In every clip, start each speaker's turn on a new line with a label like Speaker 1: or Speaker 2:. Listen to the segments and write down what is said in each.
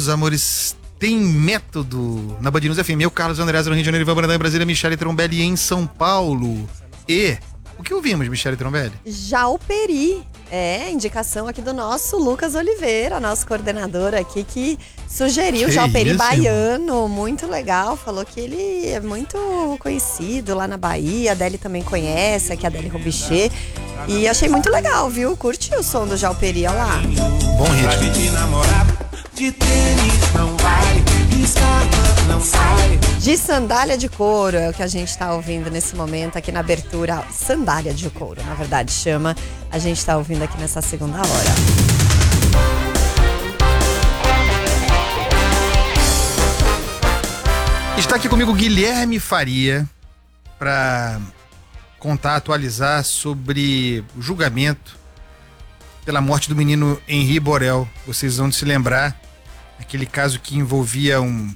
Speaker 1: meus amores, tem método na Band News FM. Eu, Carlos Andreas, no Rio de Janeiro, Ivan Brandão em Brasília, Michele Trombelli em São Paulo. E o que ouvimos, Michele Trombelli?
Speaker 2: Jalperi. Indicação aqui do nosso Lucas Oliveira, nosso coordenador aqui, que sugeriu o Jalperi baiano, muito legal, falou que ele é muito conhecido lá na Bahia, a Adele também conhece, aqui a Adele Robichê, e achei muito legal, viu? Curti o som do Jalperi, olha lá.
Speaker 1: Bom ritmo.
Speaker 2: De sandália de couro é o que a gente tá ouvindo nesse momento aqui na abertura. Sandália de couro, na verdade chama. A gente tá ouvindo aqui nessa segunda hora.
Speaker 1: Está aqui comigo Guilherme Faria para atualizar sobre o julgamento pela morte do menino Henri Borel. Vocês vão se lembrar, aquele caso que envolve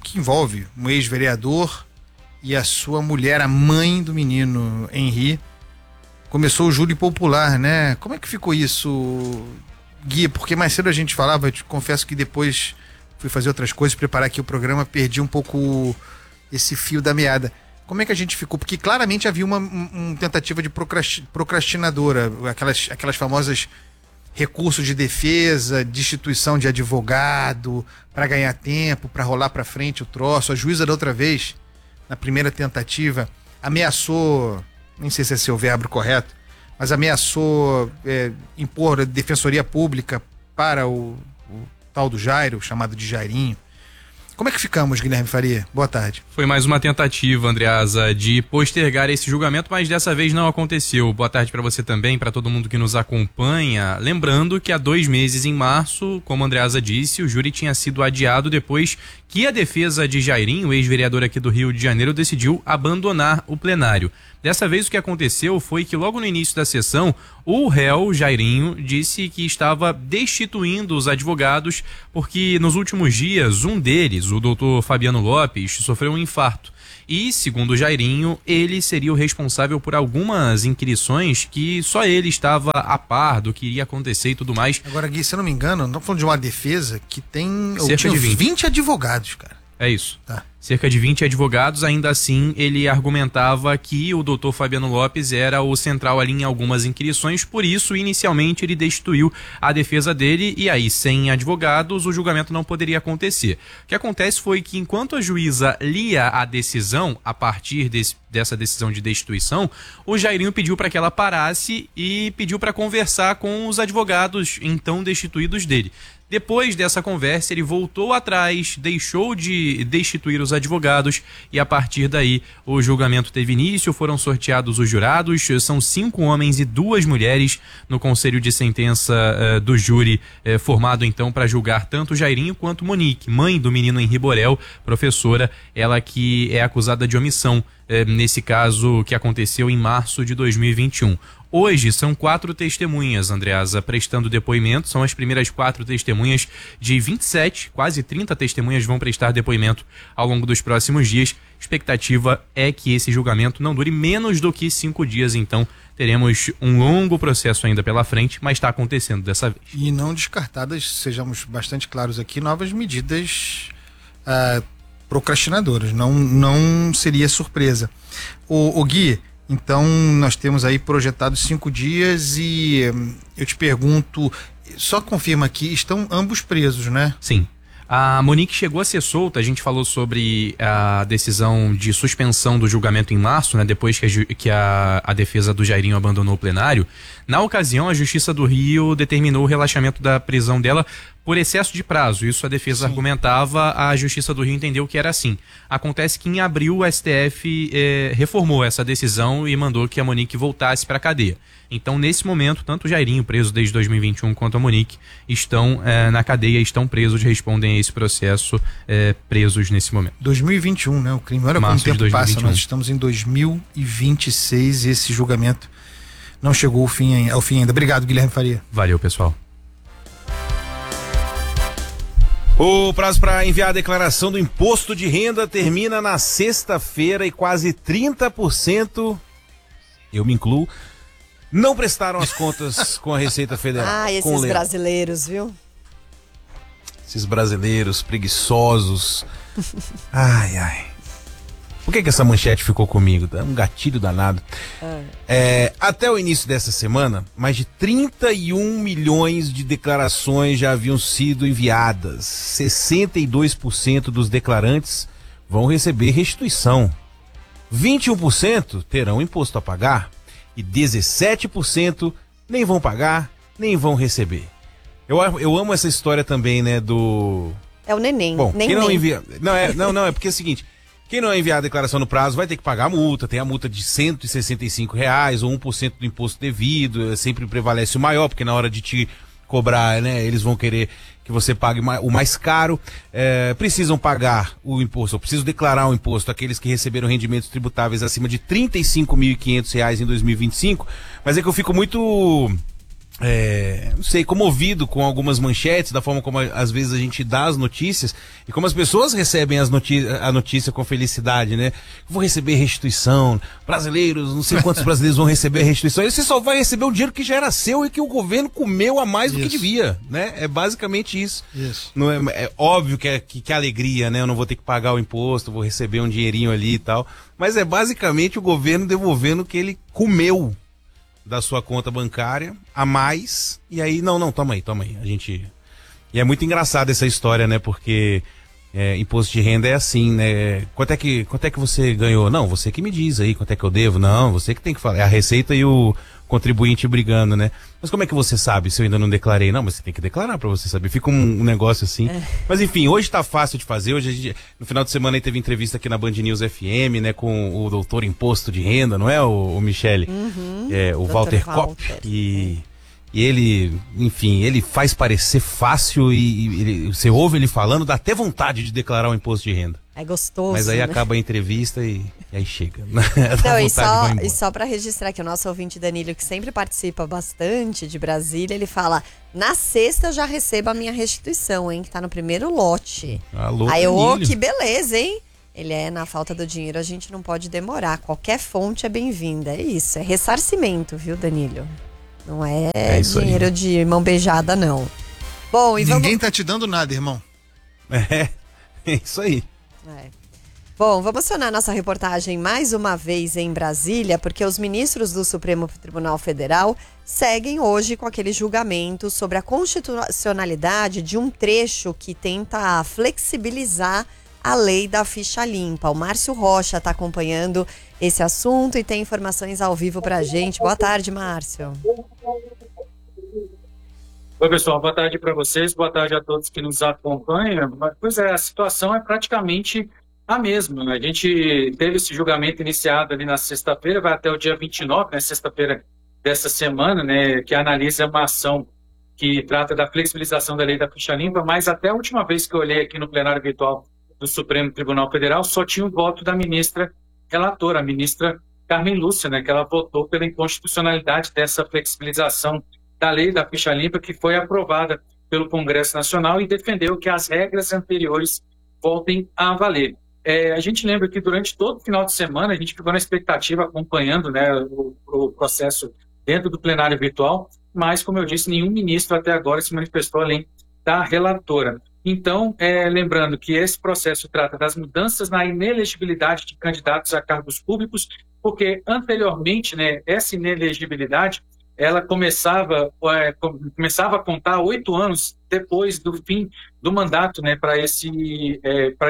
Speaker 1: um ex-vereador e a sua mulher, a mãe do menino Henri. Começou o júri popular, né? Como é que ficou isso, Gui? Porque mais cedo a gente falava, eu te confesso que depois fui fazer outras coisas, preparar aqui o programa, perdi um pouco esse fio da meada. Como é que a gente ficou? Porque claramente havia uma tentativa de procrastinadora, aquelas famosas recursos de defesa, destituição de advogado, para ganhar tempo, para rolar para frente o troço. A juíza da outra vez, na primeira tentativa, ameaçou, nem sei se esse é o verbo correto, mas ameaçou impor a defensoria pública para o tal do Jairo, chamado de Jairinho. Como é que ficamos, Guilherme Faria? Boa tarde.
Speaker 3: Foi mais uma tentativa, Andreasa, de postergar esse julgamento, mas dessa vez não aconteceu. Boa tarde para você também, para todo mundo que nos acompanha. Lembrando que há 2 meses, em março, como a Andreasa disse, o júri tinha sido adiado depois que a defesa de Jairinho, ex-vereador aqui do Rio de Janeiro, decidiu abandonar o plenário. Dessa vez o que aconteceu foi que logo no início da sessão, o réu, Jairinho, disse que estava destituindo os advogados porque nos últimos dias um deles, o doutor Fabiano Lopes, sofreu um infarto. E, segundo o Jairinho, ele seria o responsável por algumas inquirições que só ele estava a par do que iria acontecer e tudo mais.
Speaker 1: Agora, Gui, se eu não me engano, não estamos falando de uma defesa que tem
Speaker 3: cerca de
Speaker 1: 20 advogados, cara.
Speaker 3: É isso.
Speaker 1: Tá.
Speaker 3: Cerca de 20 advogados, ainda assim ele argumentava que o doutor Fabiano Lopes era o central ali em algumas inquirições, por isso inicialmente ele destituiu a defesa dele e aí sem advogados o julgamento não poderia acontecer. O que acontece foi que enquanto a juíza lia a decisão, a partir dessa decisão de destituição, o Jairinho pediu para que ela parasse e pediu para conversar com os advogados então destituídos dele. Depois dessa conversa, ele voltou atrás, deixou de destituir os advogados e a partir daí o julgamento teve início, foram sorteados os jurados, são 5 homens e 2 mulheres no conselho de sentença do júri, formado então para julgar tanto Jairinho quanto Monique, mãe do menino Henri Borel, professora, ela que é acusada de omissão nesse caso que aconteceu em março de 2021. Hoje são 4 testemunhas, Andreasa, prestando depoimento. São as primeiras 4 testemunhas de 27, quase 30 testemunhas vão prestar depoimento ao longo dos próximos dias. Expectativa é que esse julgamento não dure menos do que 5 dias, então teremos um longo processo ainda pela frente, mas está acontecendo dessa vez.
Speaker 1: E não descartadas, sejamos bastante claros aqui, novas medidas procrastinadoras. Não seria surpresa. O Gui, então nós temos aí projetados 5 dias e eu te pergunto, só confirma aqui, estão ambos presos, né?
Speaker 3: Sim. A Monique chegou a ser solta, a gente falou sobre a decisão de suspensão do julgamento em março, né, depois que a defesa do Jairinho abandonou o plenário. Na ocasião, a Justiça do Rio determinou o relaxamento da prisão dela por excesso de prazo. Isso a defesa argumentava, a Justiça do Rio entendeu que era assim. Acontece que em abril o STF reformou essa decisão e mandou que a Monique voltasse para a cadeia. Então, nesse momento, tanto o Jairinho, preso desde 2021, quanto a Monique, estão na cadeia, estão presos, respondem a esse processo, presos nesse momento.
Speaker 1: 2021, né? O crime, olha quanto tempo passa, nós estamos em 2026 e esse julgamento não chegou ao fim ainda. Obrigado, Guilherme Faria.
Speaker 3: Valeu, pessoal.
Speaker 4: O prazo para enviar a declaração do imposto de renda termina na sexta-feira e quase 30%, eu me incluo, não prestaram as contas com a Receita Federal.
Speaker 2: Esses brasileiros, viu?
Speaker 4: Esses brasileiros preguiçosos. Ai, ai. Por que essa manchete ficou comigo? É um gatilho danado. Até o início dessa semana, mais de 31 milhões de declarações já haviam sido enviadas. 62% dos declarantes vão receber restituição. 21% terão imposto a pagar. E 17% nem vão pagar, nem vão receber. Eu amo essa história também, né, do...
Speaker 2: É o neném.
Speaker 4: Bom, quem não envia... Não, é porque é o seguinte... Quem não enviar a declaração no prazo vai ter que pagar a multa. Tem a multa de R$165 ou 1% do imposto devido. Sempre prevalece o maior, porque na hora de te cobrar, né, eles vão querer que você pague o mais caro. Precisam pagar o imposto, ou precisam declarar o imposto aqueles que receberam rendimentos tributáveis acima de R$35.500 em 2025. Mas é que eu fico muito... não sei, comovido com algumas manchetes, da forma como às vezes a gente dá as notícias e como as pessoas recebem a notícia com felicidade, né? Vou receber restituição, brasileiros, não sei quantos brasileiros vão receber restituição, e você só vai receber o dinheiro que já era seu e que o governo comeu a mais do que devia, né? É basicamente isso. Não é óbvio que alegria, né? Eu não vou ter que pagar o imposto, vou receber um dinheirinho ali e tal, mas é basicamente o governo devolvendo o que ele comeu da sua conta bancária a mais, e aí, não, toma aí, e é muito engraçado essa história, né, porque imposto de renda é assim, né, quanto é que você ganhou? Não, você que me diz aí, quanto é que eu devo? Não, você que tem que falar, é a Receita e o contribuinte brigando, né, mas como é que você sabe se eu ainda não declarei? Não, mas você tem que declarar pra você saber, fica um negócio assim, mas enfim, hoje tá fácil de fazer, hoje no final de semana aí teve entrevista aqui na Band News FM, né, com o doutor Imposto de Renda, não é, o Michele? O Walter Kopp, e ele, enfim, ele faz parecer fácil e você ouve ele falando, dá até vontade de declarar o imposto de renda.
Speaker 2: É gostoso,
Speaker 4: mas aí, né? Acaba a entrevista e aí chega. Não,
Speaker 2: e só para registrar que o nosso ouvinte Danilo, que sempre participa bastante de Brasília, ele fala, na sexta eu já recebo a minha restituição, hein, que tá no primeiro lote.
Speaker 4: Alô,
Speaker 2: aí que beleza, hein? Ele na falta do dinheiro a gente não pode demorar, qualquer fonte é bem-vinda, é isso, é ressarcimento, viu, Danilo? Não é dinheiro de mão beijada, não. Bom, e
Speaker 1: ninguém tá te dando nada, irmão.
Speaker 4: É isso aí.
Speaker 2: Bom, vamos acionar nossa reportagem mais uma vez em Brasília, porque os ministros do Supremo Tribunal Federal seguem hoje com aquele julgamento sobre a constitucionalidade de um trecho que tenta flexibilizar a lei da ficha limpa. O Márcio Rocha está acompanhando esse assunto e tem informações ao vivo para a gente. Boa tarde, Márcio.
Speaker 5: Oi, pessoal, boa tarde para vocês, boa tarde a todos que nos acompanham. Pois é, a situação é praticamente a mesma. A gente teve esse julgamento iniciado ali na sexta-feira, vai até o dia 29, né, sexta-feira dessa semana, né, que analisa uma ação que trata da flexibilização da lei da ficha limpa, mas até a última vez que eu olhei aqui no plenário virtual do Supremo Tribunal Federal, só tinha o voto da ministra relatora, a ministra Carmen Lúcia, né, que ela votou pela inconstitucionalidade dessa flexibilização da lei da ficha limpa, que foi aprovada pelo Congresso Nacional, e defendeu que as regras anteriores voltem a valer. A gente lembra que durante todo o final de semana a gente ficou na expectativa, acompanhando, né, o processo dentro do plenário virtual, mas, como eu disse, nenhum ministro até agora se manifestou além da relatora. Então, lembrando que esse processo trata das mudanças na inelegibilidade de candidatos a cargos públicos, porque anteriormente, né, essa inelegibilidade ela começava a contar 8 anos depois do fim do mandato, né, para esse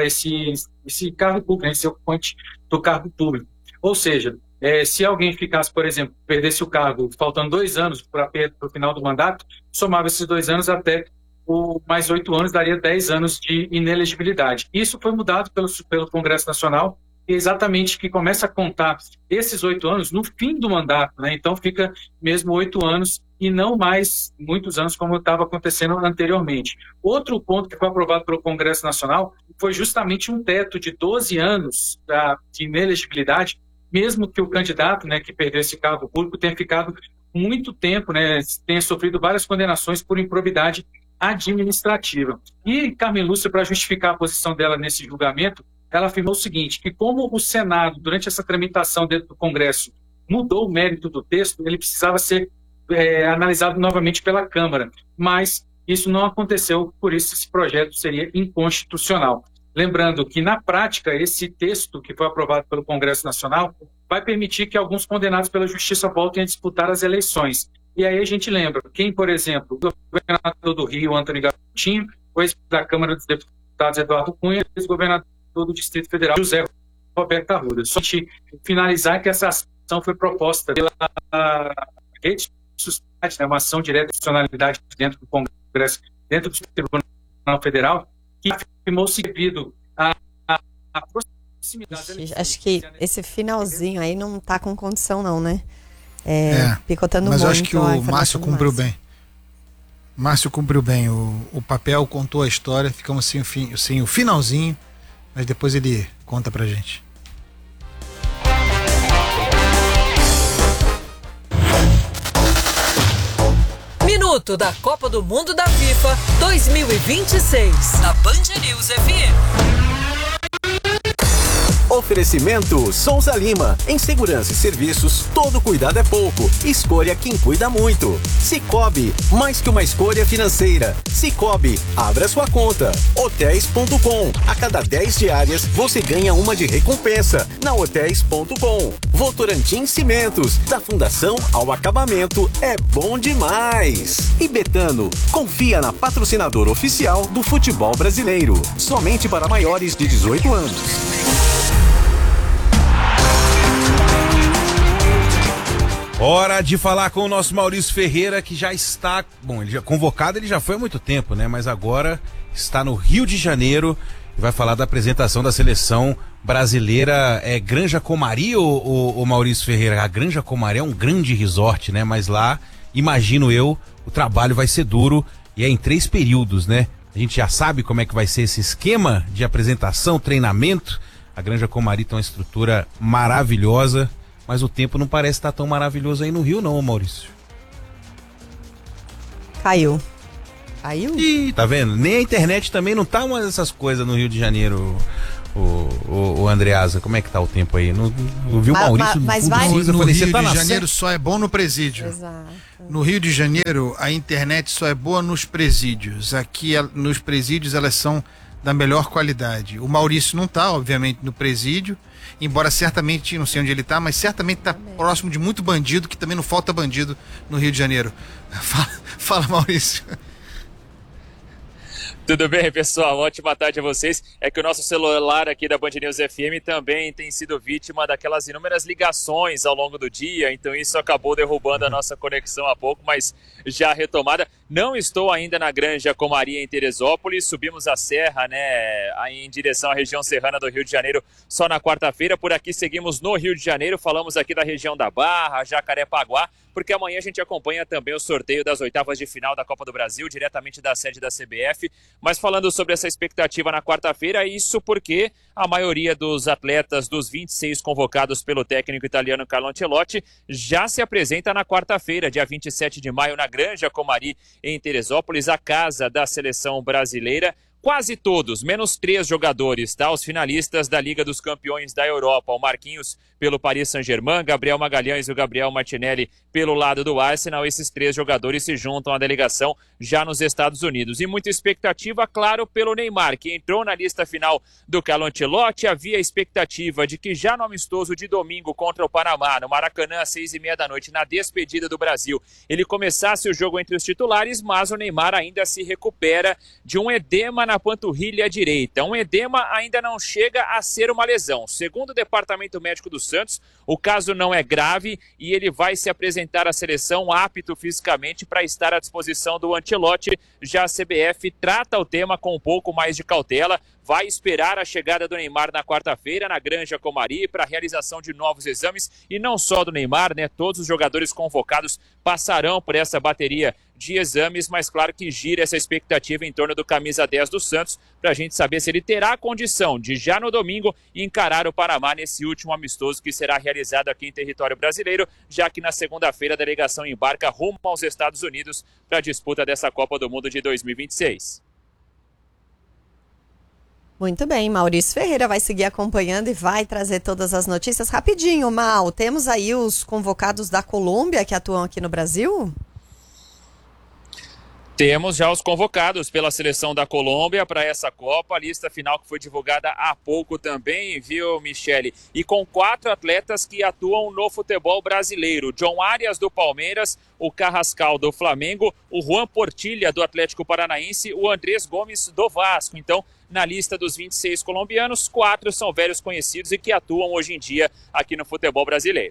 Speaker 5: cargo público, esse ocupante do cargo público. Ou seja, se alguém ficasse, por exemplo, perdesse o cargo faltando 2 anos para o final do mandato, somava esses 2 anos até mais 8 anos, daria 10 anos de inelegibilidade. Isso foi mudado pelo Congresso Nacional, exatamente, que começa a contar esses 8 anos no fim do mandato, né? Então fica mesmo 8 anos e não mais muitos anos como estava acontecendo anteriormente. Outro ponto que foi aprovado pelo Congresso Nacional foi justamente um teto de 12 anos de inelegibilidade, mesmo que o candidato, né, que perdeu esse cargo público tenha ficado muito tempo, né, tenha sofrido várias condenações por improbidade administrativa. E Carmen Lúcia, para justificar a posição dela nesse julgamento, ela afirmou o seguinte, que como o Senado, durante essa tramitação dentro do Congresso, mudou o mérito do texto, ele precisava ser analisado novamente pela Câmara. Mas Isso não aconteceu, por isso esse projeto seria inconstitucional. Lembrando que, na prática, esse texto que foi aprovado pelo Congresso Nacional vai permitir que alguns condenados pela Justiça voltem a disputar as eleições. E aí a gente lembra, quem, por exemplo, o governador do Rio, Antônio Garotinho, o ex da Câmara dos Deputados, Eduardo Cunha, e o ex-governador do Distrito Federal, José Roberto Arruda. Só de finalizar que essa ação foi proposta pela rede de sociedade, né, uma ação direta de constitucionalidade dentro do Congresso, dentro do Tribunal Federal, que afirmou-se devido à proximidade.
Speaker 2: Acho que esse finalzinho aí não tá com condição não, né? Picotando
Speaker 1: mas
Speaker 2: muito.
Speaker 1: Mas eu acho que o Márcio cumpriu bem. Márcio cumpriu bem o papel, contou a história, ficamos sem o finalzinho, mas depois ele conta pra gente.
Speaker 6: Minuto da Copa do Mundo da FIFA 2026, da Band News FM.
Speaker 7: Oferecimento Souza Lima. Em segurança e serviços, todo cuidado é pouco. Escolha quem cuida muito. Sicoob, mais que uma escolha financeira. Sicoob, abra sua conta. Hotéis.com. A cada 10 diárias, você ganha uma de recompensa. Na Hotéis.com. Votorantim Cimentos. Da fundação ao acabamento, é bom demais. E Betano, confia na patrocinadora oficial do futebol brasileiro. Somente para maiores de 18 anos.
Speaker 4: Hora de falar com o nosso Maurício Ferreira, que já está, convocado, ele já foi há muito tempo, né? Mas agora está no Rio de Janeiro e vai falar da apresentação da seleção brasileira. É Granja Comari, o Maurício Ferreira? A Granja Comari é um grande resort, né? Mas lá, imagino eu, o trabalho vai ser duro e é em 3 períodos, né? A gente já sabe como é que vai ser esse esquema de apresentação, treinamento. A Granja Comari tem uma estrutura maravilhosa. Mas o tempo não parece estar tão maravilhoso aí no Rio, não, Maurício.
Speaker 2: Caiu.
Speaker 4: Ih, tá vendo? Nem a internet também não tá uma dessas coisas no Rio de Janeiro, o Andreasa. Como é que tá o tempo aí? Não vi o Maurício.
Speaker 2: Mas vai.
Speaker 1: No Rio de Janeiro só é bom no presídio.
Speaker 2: Exato.
Speaker 1: No Rio de Janeiro, a internet só é boa nos presídios. Aqui, nos presídios, elas são da melhor qualidade. O Maurício não tá, obviamente, no presídio. Embora certamente, não sei onde ele está, mas certamente está próximo de muito bandido, que também não falta bandido no Rio de Janeiro. Fala, Maurício.
Speaker 8: Tudo bem, pessoal? Ótima tarde a vocês. É que o nosso celular aqui da Band News FM também tem sido vítima daquelas inúmeras ligações ao longo do dia, então isso acabou derrubando a nossa conexão há pouco, mas já retomada. Não estou ainda na Granja Comari em Teresópolis, subimos a serra, né, em direção à região serrana do Rio de Janeiro só na quarta-feira. Por aqui seguimos no Rio de Janeiro, falamos aqui da região da Barra, Jacarepaguá, porque amanhã a gente acompanha também o sorteio das oitavas de final da Copa do Brasil, diretamente da sede da CBF. Mas falando sobre essa expectativa na quarta-feira, isso porque a maioria dos atletas dos 26 convocados pelo técnico italiano Carlo Ancelotti já se apresenta na quarta-feira, dia 27 de maio, na Granja Comari, em Teresópolis, a casa da seleção brasileira. Quase todos, menos 3 jogadores, tá? Os finalistas da Liga dos Campeões da Europa, o Marquinhos pelo Paris Saint-Germain, Gabriel Magalhães e o Gabriel Martinelli pelo lado do Arsenal. Esses 3 jogadores se juntam à delegação já nos Estados Unidos. E muita expectativa, claro, pelo Neymar, que entrou na lista final do Carlo Ancelotti. Havia expectativa de que já no amistoso de domingo contra o Panamá, no Maracanã, às 6h30 da noite, na despedida do Brasil, ele começasse o jogo entre os titulares, mas o Neymar ainda se recupera de um edema na panturrilha direita. Um edema ainda não chega a ser uma lesão. Segundo o Departamento Médico do Santos, o caso não é grave e ele vai se apresentar à seleção apto fisicamente para estar à disposição do Ancelotti. Já a CBF trata o tema com um pouco mais de cautela, vai esperar a chegada do Neymar na quarta-feira na Granja Comari para a realização de novos exames, e não só do Neymar, né? Todos os jogadores convocados passarão por essa bateria de exames, mas claro que gira essa expectativa em torno do camisa 10 do Santos, para a gente saber se ele terá a condição de já no domingo encarar o Panamá nesse último amistoso que será realizado aqui em território brasileiro, já que na segunda-feira a delegação embarca rumo aos Estados Unidos para a disputa dessa Copa do Mundo de 2026.
Speaker 2: Muito bem, Maurício Ferreira vai seguir acompanhando e vai trazer todas as notícias. Rapidinho, Mal, temos aí os convocados da Colômbia que atuam aqui no Brasil?
Speaker 8: Temos já os convocados pela seleção da Colômbia para essa Copa, a lista final que foi divulgada há pouco também, viu, Michele? E com 4 atletas que atuam no futebol brasileiro. John Arias, do Palmeiras, o Carrascal, do Flamengo, o Juan Portilha, do Atlético Paranaense, o Andrés Gomes, do Vasco. Então, na lista dos 26 colombianos, 4 são velhos conhecidos e que atuam hoje em dia aqui no futebol brasileiro.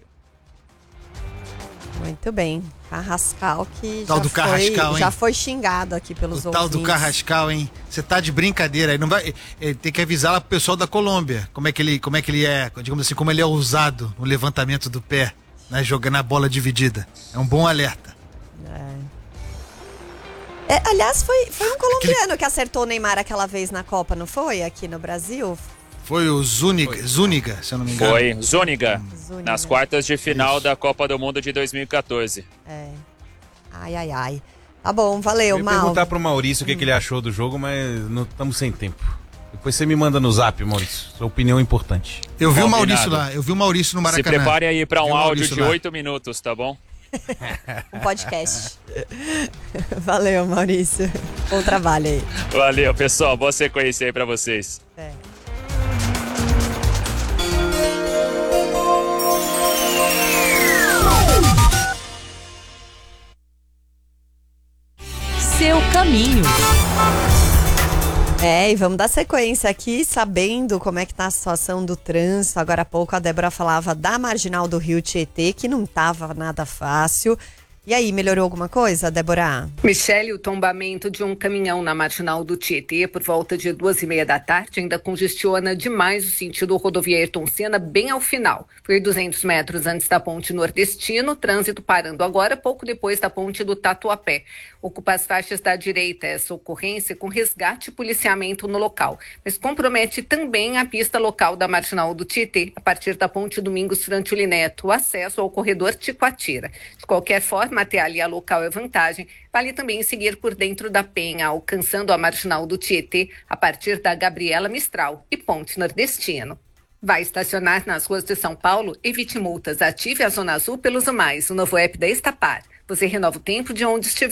Speaker 2: Muito bem. Carrascal, que já foi xingado aqui pelos ouvintes.
Speaker 1: O tal do Carrascal, hein? Você tá de brincadeira aí. Não vai, tem que avisar lá pro pessoal da Colômbia como é que ele é, digamos assim, como ele é ousado no levantamento do pé, né, jogando a bola dividida. É um bom alerta.
Speaker 2: Aliás, foi um colombiano que acertou o Neymar aquela vez na Copa, não foi? Aqui no Brasil?
Speaker 1: Foi o Zúñiga, se eu não me engano.
Speaker 8: Foi, Zúñiga, nas quartas de final da Copa do Mundo de 2014.
Speaker 2: Ai. Tá bom, valeu, Mal.
Speaker 4: Eu ia perguntar pro Maurício o que ele achou do jogo, mas não estamos sem tempo. Depois você me manda no zap, Maurício. Sua opinião é importante.
Speaker 1: Eu vi o Maurício lá, eu vi o Maurício no Maracanã.
Speaker 8: Se prepare aí para um áudio de 8 minutos, tá bom?
Speaker 2: Um podcast. Valeu, Maurício. Bom trabalho aí.
Speaker 8: Valeu, pessoal. Boa sequência aí pra vocês.
Speaker 6: Seu caminho.
Speaker 2: E vamos dar sequência aqui, sabendo como é que tá a situação do trânsito. Agora há pouco a Débora falava da Marginal do Rio Tietê, que não tava nada fácil. E aí, melhorou alguma coisa, Débora?
Speaker 9: Michele, o tombamento de um caminhão na Marginal do Tietê por volta de 2h30 da tarde ainda congestiona demais o sentido rodovia Ayrton Senna bem ao final. Foi 200 metros antes da ponte Nordestino, trânsito parando agora pouco depois da ponte do Tatuapé. Ocupa as faixas da direita essa ocorrência com resgate e policiamento no local, mas compromete também a pista local da Marginal do Tietê, a partir da ponte Domingos Frantili Neto, o acesso ao corredor Ticoatira. De qualquer forma, até ali a local é vantagem. Vale também seguir por dentro da Penha, alcançando a Marginal do Tietê a partir da Gabriela Mistral e Ponte Nordestino. Vai estacionar nas ruas de São Paulo? Evite multas. Ative a Zona Azul pelos mais, o novo app da Estapar. Você renova o tempo de onde estiver.